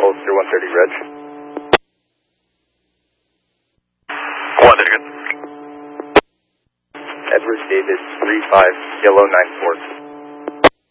Holster 130 Reg. 130 good. Edward David 35 Kilo 94.